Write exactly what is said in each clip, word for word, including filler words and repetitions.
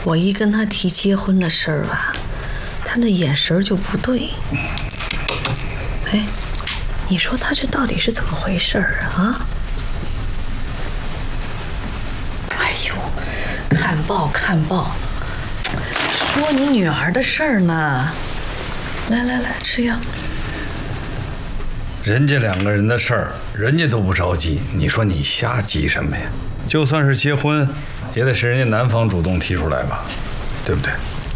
我一跟他提结婚的事儿吧，他那眼神就不对。哎，你说他这到底是怎么回事儿啊？哎呦，看报看报，说你女儿的事儿呢。来来来，吃药。 人家两个人的事儿，人家都不着急，你说你瞎急什么呀？就算是结婚，也得是人家男方主动提出来吧，对不对？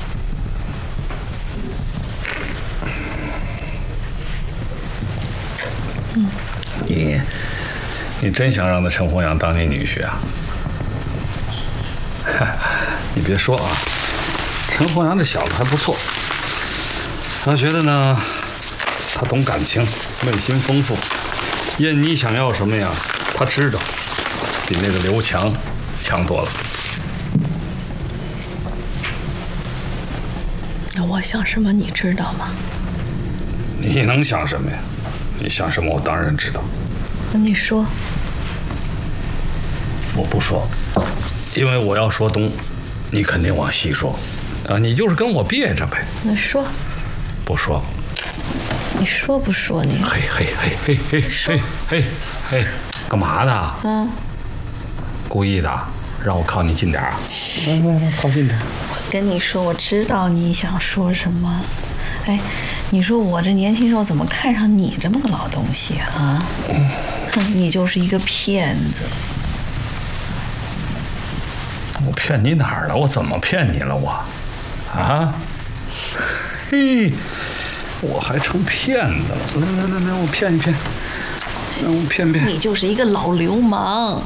嗯， 你，你真想让那陈弘阳当你女婿啊？你别说啊，陈弘阳这小子还不错。他觉得呢，他懂感情，内心丰富。燕妮想要什么呀？他知道，比那个刘强强多了。 那我想什么，你知道吗？ 你能想什么呀？你想什么，我当然知道。 那你说。 我不说，因为我要说东，你肯定往西说，啊，你就是跟我憋着呗。 那说。 不说。 你说不说你？ 嘿嘿嘿嘿嘿嘿嘿嘿，干嘛呢？ 嗯。 故意的，让我靠你近点啊！来来来，靠近点。 我跟你说，我知道你想说什么。哎，你说我这年轻时候怎么看上你这么个老东西啊？嗯、你就是一个骗子。 我骗你哪儿了？我怎么骗你了我？啊？嘿，我还成骗子了！来来来来，我骗一骗，让我骗骗。 你就是一个老流氓。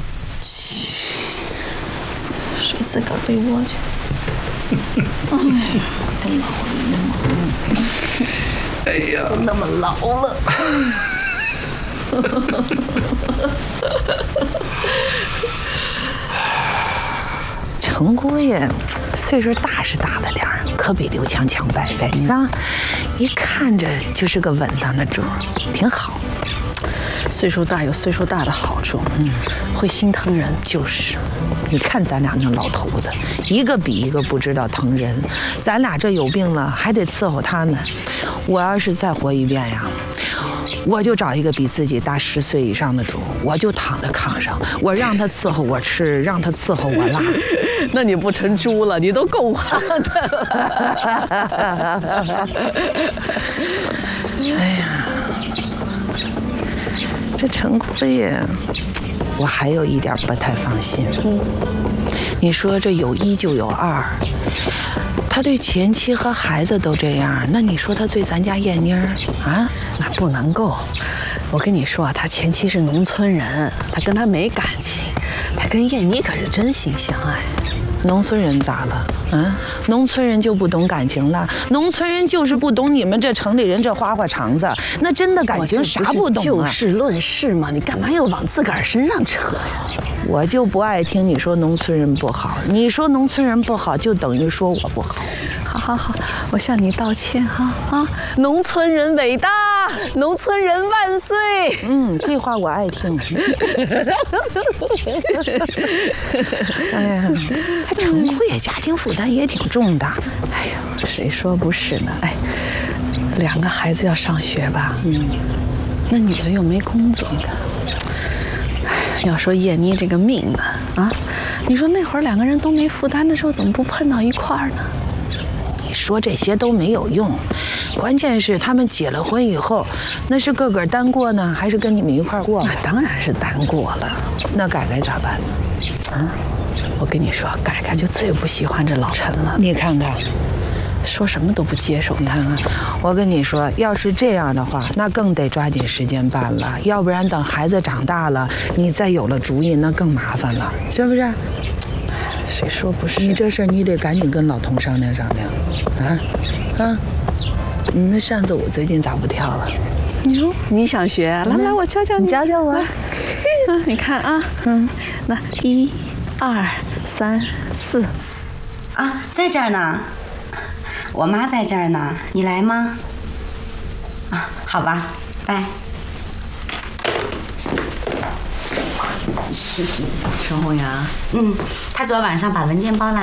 睡自个儿被窝去。哎呀，个老流氓！ 哎呀， 都那么老了。程姑爷岁数大是大了点儿，可比刘强强百倍啊！一看着就是个稳当的主，挺好。岁数大有岁数大的好处，嗯，会心疼人。就是，你看咱俩那老头子，一个比一个不知道疼人。咱俩这有病了，还得伺候他们。我要是再活一遍呀，我就找一个比自己大十岁以上的主，我就躺在炕上，我让他伺候我吃，让他伺候我拉。那你不成猪了，你都够花的了。哎呀，这陈姑爷，我还有一点不太放心。嗯，你说这有一就有二，他对前妻和孩子都这样，那你说他对咱家燕妮儿啊？那不能够。我跟你说啊，他前妻是农村人，他跟他没感情，他跟燕妮可是真心相爱。农村人咋了？嗯，农村人就不懂感情了？农村人就是不懂你们这城里人这花花肠子，那真的感情啥不懂啊？就事论事嘛，你干嘛要往自个儿身上扯呀？我就不爱听你说农村人不好，你说农村人不好，就等于说我不好。好好好，我向你道歉哈啊！农村人伟大，农村人万岁。嗯，这话我爱听。哎呀，陈姑爷家庭负担也挺重的。哎呦，谁说不是呢？哎，两个孩子要上学吧？嗯，那女的又没工作，你看。哎，要说燕妮这个命呢，啊，你说那会儿两个人都没负担的时候，怎么不碰到一块儿呢？你说这些都没有用，关键是他们结了婚以后，那是个个单过呢，还是跟你们一块儿过？那当然是单过了。那改改咋办？啊，我跟你说，改改就最不喜欢这老陈了。你看看，说什么都不接受。你看看，我跟你说，要是这样的话，那更得抓紧时间办了，要不然等孩子长大了，你再有了主意，那更麻烦了，是不是？谁说不是？你这事儿你得赶紧跟老童商量商量，啊啊！你那扇子舞最近咋不跳了？哟，你想学？来来，我教教你，教教我。啊，你看啊，嗯，那一、二、三、四， 啊，在这儿呢。我妈在这儿呢，你来吗？啊，好吧，拜。 陈弘阳， 嗯，他昨晚上把文件包拿